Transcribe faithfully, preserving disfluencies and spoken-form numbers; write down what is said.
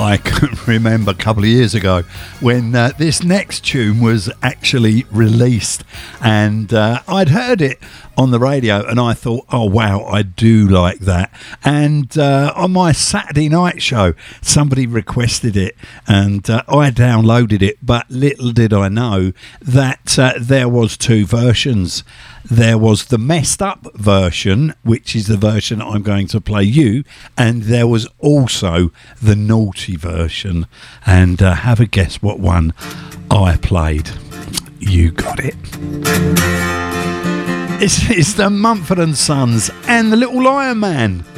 I can remember a couple of years ago when uh, this next tune was actually released, and uh, I'd heard it on the radio and I thought, oh wow, I do like that. And uh, on my Saturday night show, somebody requested it and uh, I downloaded it, but little did I know that uh, there was two versions. There was the messed up version, which is the version I'm going to play you, and there was also the naughty version. And uh, have a guess what one I played. You got it. It's, it's the Mumford and Sons and the Little Lion Man.